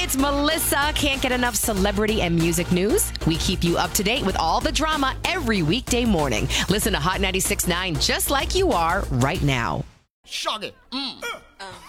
it's Melissa. Can't get enough celebrity and music news? We keep you up to date with all the drama every weekday morning. Listen to Hot 96.9 just like you are right now. Shug it.